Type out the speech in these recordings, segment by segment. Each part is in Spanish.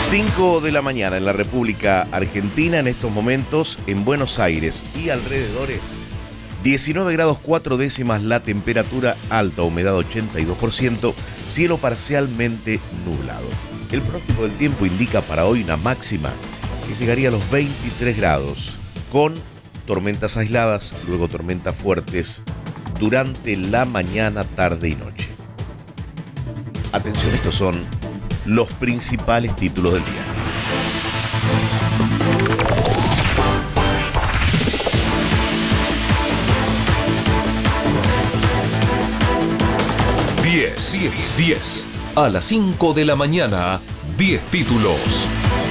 5 de la mañana en la República Argentina, en estos momentos en Buenos Aires y alrededores, 19 grados 4 décimas la temperatura, alta humedad 82%, cielo parcialmente nublado. El pronóstico del tiempo indica para hoy una máxima que llegaría a los 23 grados, con tormentas aisladas, luego tormentas fuertes durante la mañana, tarde y noche. Atención, estos son los principales títulos del día. Diez. A las 5 de la mañana, 10 títulos.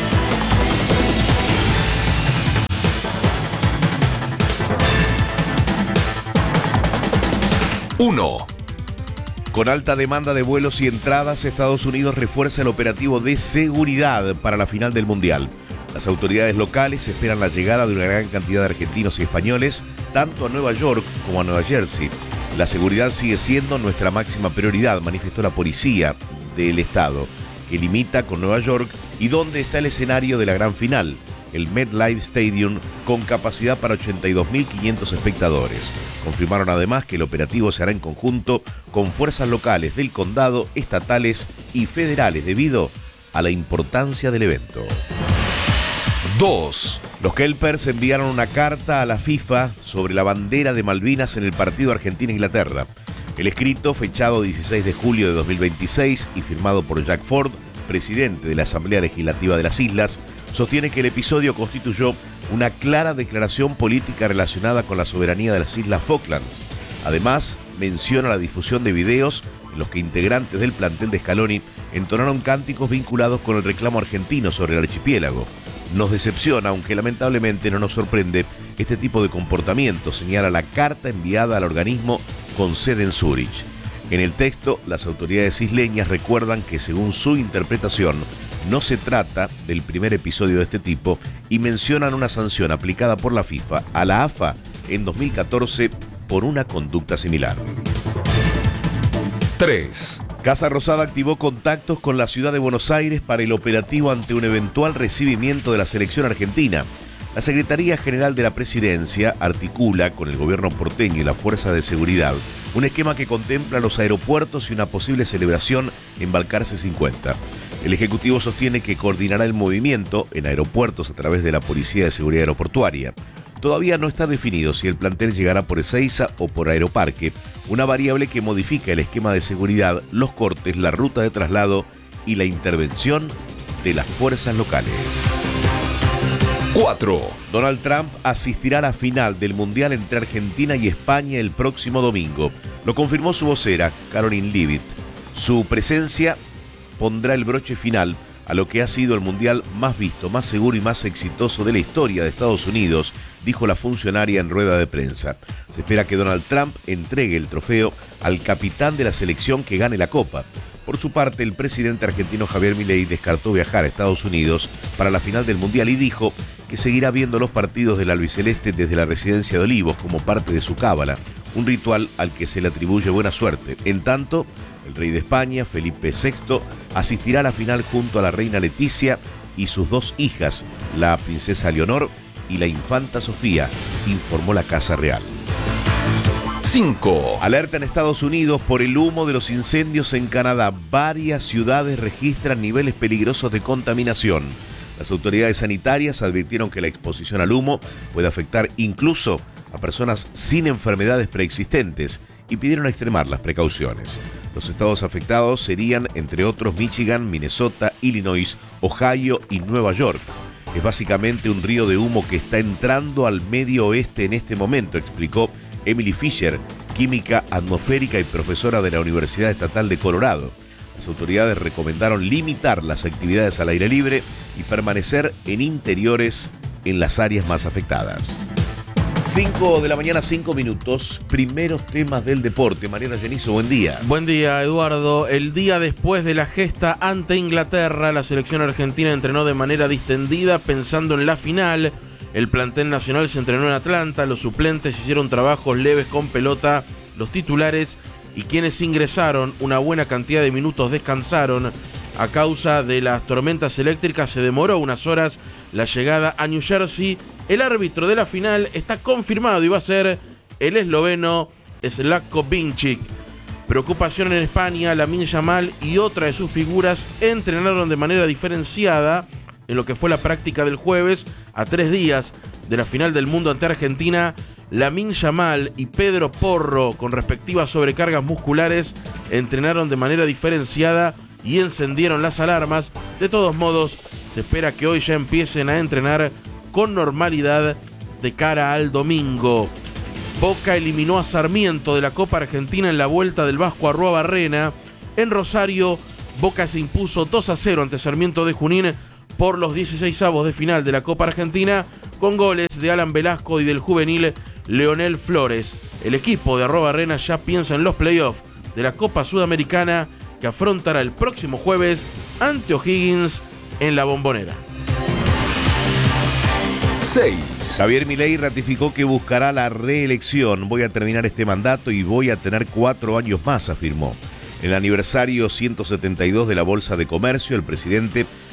Uno. Con alta demanda de vuelos y entradas, Estados Unidos refuerza el operativo de seguridad para la final del Mundial. Las autoridades locales esperan la llegada de una gran cantidad de argentinos y españoles, tanto a Nueva York como a Nueva Jersey. La seguridad sigue siendo nuestra máxima prioridad, manifestó la policía del estado, que limita con Nueva York y donde está el escenario de la gran final, el MetLife Stadium, con capacidad para 82.500 espectadores. Confirmaron además que el operativo se hará en conjunto con fuerzas locales del condado, estatales y federales debido a la importancia del evento. 2. Los Kelpers enviaron una carta a la FIFA sobre la bandera de Malvinas en el partido Argentina-Inglaterra. El escrito, fechado 16 de julio de 2026 y firmado por Jack Ford, presidente de la Asamblea Legislativa de las Islas, sostiene que el episodio constituyó una clara declaración política relacionada con la soberanía de las Islas Falklands. Además, menciona la difusión de videos en los que integrantes del plantel de Scaloni entonaron cánticos vinculados con el reclamo argentino sobre el archipiélago. Nos decepciona, aunque lamentablemente no nos sorprende, este tipo de comportamiento, señala la carta enviada al organismo con sede en Zúrich. En el texto, las autoridades isleñas recuerdan que, según su interpretación, no se trata del primer episodio de este tipo y mencionan una sanción aplicada por la FIFA a la AFA en 2014 por una conducta similar. 3. Casa Rosada activó contactos con la ciudad de Buenos Aires para el operativo ante un eventual recibimiento de la selección argentina. La Secretaría General de la Presidencia articula con el gobierno porteño y la Fuerza de Seguridad un esquema que contempla los aeropuertos y una posible celebración en Balcarce 50. El Ejecutivo sostiene que coordinará el movimiento en aeropuertos a través de la Policía de Seguridad Aeroportuaria. Todavía no está definido si el plantel llegará por Ezeiza o por Aeroparque, una variable que modifica el esquema de seguridad, los cortes, la ruta de traslado y la intervención de las fuerzas locales. 4. Donald Trump asistirá a la final del Mundial entre Argentina y España el próximo domingo. Lo confirmó su vocera, Caroline Leavitt. Su presencia pondrá el broche final a lo que ha sido el Mundial más visto, más seguro y más exitoso de la historia de Estados Unidos, dijo la funcionaria en rueda de prensa. Se espera que Donald Trump entregue el trofeo al capitán de la selección que gane la Copa. Por su parte, el presidente argentino Javier Milei descartó viajar a Estados Unidos para la final del Mundial y dijo que seguirá viendo los partidos del albiceleste desde la residencia de Olivos como parte de su cábala, un ritual al que se le atribuye buena suerte. En tanto, el rey de España, Felipe VI, asistirá a la final junto a la reina Leticia y sus dos hijas, la princesa Leonor y la infanta Sofía, informó la Casa Real. 5. Alerta en Estados Unidos por el humo de los incendios en Canadá. Varias ciudades registran niveles peligrosos de contaminación. Las autoridades sanitarias advirtieron que la exposición al humo puede afectar incluso a personas sin enfermedades preexistentes y pidieron extremar las precauciones. Los estados afectados serían, entre otros, Michigan, Minnesota, Illinois, Ohio y Nueva York. Es básicamente un río de humo que está entrando al medio oeste en este momento, explicó Emily Fisher, química atmosférica y profesora de la Universidad Estatal de Colorado. Las autoridades recomendaron limitar las actividades al aire libre y permanecer en interiores en las áreas más afectadas. 5 de la mañana, 5 minutos. Primeros temas del deporte. Mariana Genizo, buen día. Buen día, Eduardo. El día después de la gesta ante Inglaterra, la selección argentina entrenó de manera distendida pensando en la final. El plantel nacional se entrenó en Atlanta, los suplentes hicieron trabajos leves con pelota, los titulares y quienes ingresaron una buena cantidad de minutos descansaron. A causa de las tormentas eléctricas se demoró unas horas la llegada a New Jersey. El árbitro de la final está confirmado y va a ser el esloveno Slavko Vinčić. Preocupación en España, Lamine Yamal y otra de sus figuras entrenaron de manera diferenciada en lo que fue la práctica del jueves, a 3 días de la final del mundo ante Argentina. Lamine Yamal y Pedro Porro, con respectivas sobrecargas musculares, entrenaron de manera diferenciada y encendieron las alarmas. De todos modos, se espera que hoy ya empiecen a entrenar con normalidad de cara al domingo. Boca eliminó a Sarmiento de la Copa Argentina en la vuelta del Vasco Arruabarrena. En Rosario, Boca se impuso 2-0 ante Sarmiento de Junín por los 16avos de final de la Copa Argentina, con goles de Alan Velasco y del juvenil Leonel Flores. El equipo de Arruabarrena ya piensa en los playoffs de la Copa Sudamericana, que afrontará el próximo jueves ante O'Higgins en la Bombonera. 6. Javier Milei ratificó que buscará la reelección. Voy a terminar este mandato y voy a tener 4 años más, afirmó. En el aniversario 172 de la Bolsa de Comercio, el presidente